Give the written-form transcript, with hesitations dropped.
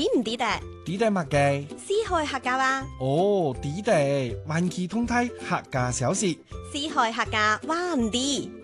你唔知得？ 知得乜嘅？ 四海客家話。 哦，知得，環期通體客家小事。 四海客家話唔知。